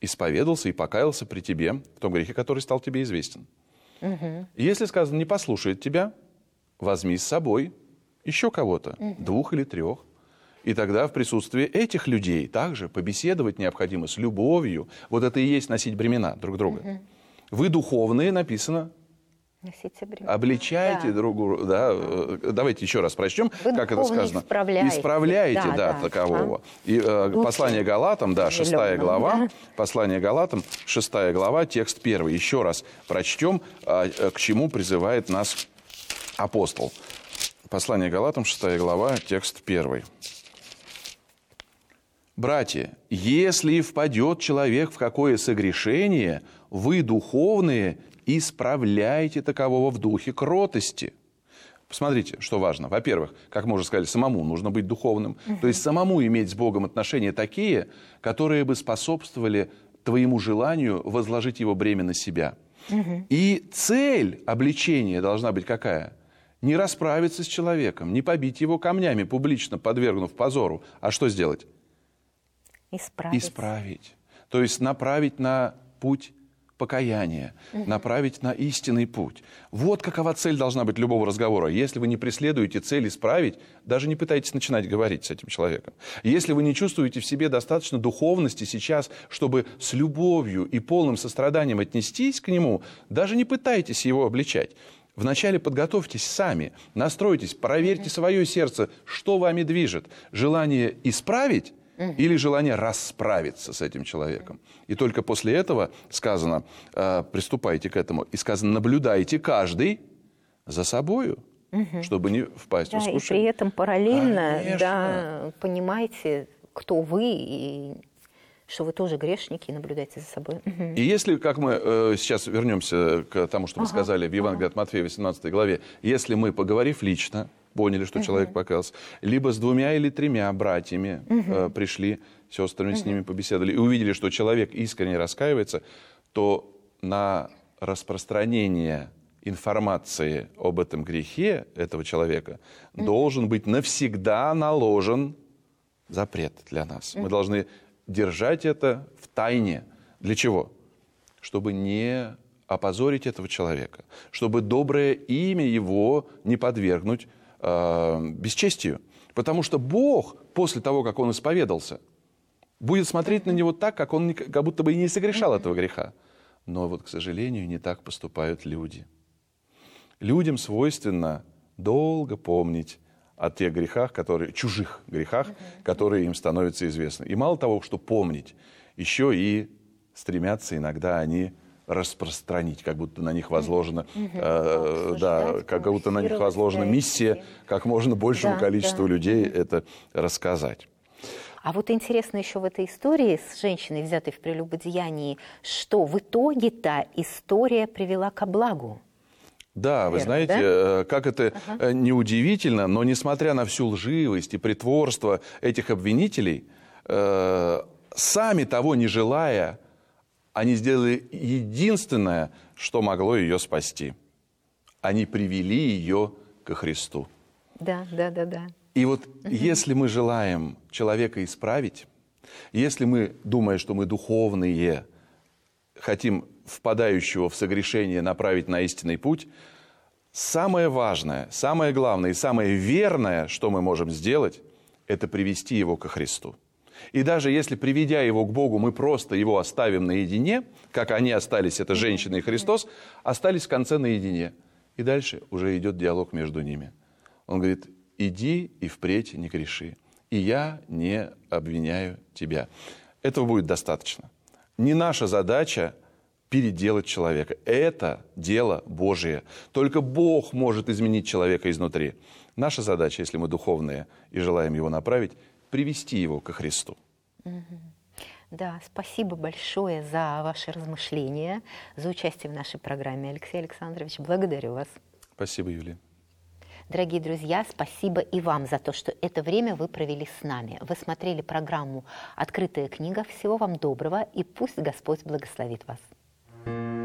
исповедался и покаялся при тебе в том грехе, который стал тебе известен. И если сказано, не послушает тебя, возьми с собой еще кого-то, 2 или 3. И тогда в присутствии этих людей также побеседовать необходимо с любовью. Вот это и есть носить бремена друг друга. Вы духовные, написано, обличайте друг друга. Да, давайте еще раз прочтем, как это сказано. Исправляйте, такового. И послание Галатам, 6 глава, послание Галатам, 6 глава, текст 1. Еще раз прочтем, к чему призывает нас апостол. Послание Галатам, 6 глава, текст 1. «Братья, если впадет человек в какое согрешение, вы, духовные, исправляйте такового в духе кротости». Посмотрите, что важно. Во-первых, как мы уже сказали, самому нужно быть духовным. То есть самому иметь с Богом отношения такие, которые бы способствовали твоему желанию возложить его бремя на себя. И цель обличения должна быть какая? Не расправиться с человеком, не побить его камнями, публично подвергнув позору. А что сделать? Исправить. То есть направить на путь покаяния, направить на истинный путь. Вот какова цель должна быть любого разговора. Если вы не преследуете цель исправить, даже не пытайтесь начинать говорить с этим человеком. Если вы не чувствуете в себе достаточно духовности сейчас, чтобы с любовью и полным состраданием отнестись к нему, даже не пытайтесь его обличать. Вначале подготовьтесь сами, настройтесь, проверьте свое сердце, что вами движет. Желание исправить или желание расправиться с этим человеком. И только после этого сказано, приступайте к этому, и сказано, наблюдайте каждый за собою, чтобы не впасть в искушение. И при этом параллельно понимаете, кто вы, и что вы тоже грешники, и наблюдайте за собой. И если, как мы сейчас вернемся к тому, что мы сказали в Евангелии от Матфея, 18 главе, если мы, поговорив лично, поняли, что человек покаялся, либо с 2 или 3 братьями пришли, сестрами с ними побеседовали, и увидели, что человек искренне раскаивается, то на распространение информации об этом грехе этого человека должен быть навсегда наложен запрет для нас. Мы должны держать это в тайне. Для чего? Чтобы не опозорить этого человека, чтобы доброе имя его не подвергнуть бесчестию. Потому что Бог, после того, как он исповедался, будет смотреть на него так, как он как будто бы и не согрешал этого греха. Но вот, к сожалению, не так поступают люди. Людям свойственно долго помнить о тех грехах, чужих грехах, которые им становятся известны. И мало того, что помнить, еще и стремятся иногда они распространить, как будто на них возложена, как будто на них возложена миссия, как можно большему количеству людей это рассказать. А вот интересно еще в этой истории с женщиной, взятой в прелюбодеянии, что в итоге-то история привела ко благу. Да, вы знаете, как это неудивительно, но несмотря на всю лживость и притворство этих обвинителей, сами того не желая, они сделали единственное, что могло ее спасти. Они привели ее ко Христу. Да. И вот если мы желаем человека исправить, если мы, думая, что мы духовные, хотим впадающего в согрешение направить на истинный путь, самое важное, самое главное и самое верное, что мы можем сделать, это привести его ко Христу. И даже если, приведя его к Богу, мы просто его оставим наедине, как они остались, эта женщина и Христос, остались в конце наедине. И дальше уже идет диалог между ними. Он говорит, иди и впредь не греши, и я не обвиняю тебя. Этого будет достаточно. Не наша задача переделать человека. Это дело Божие. Только Бог может изменить человека изнутри. Наша задача, если мы духовные и желаем его направить, привести его ко Христу. Да, спасибо большое за ваши размышления, за участие в нашей программе. Алексей Александрович, благодарю вас. Спасибо, Юлия. Дорогие друзья, спасибо и вам за то, что это время вы провели с нами. Вы смотрели программу «Открытая книга». Всего вам доброго, и пусть Господь благословит вас.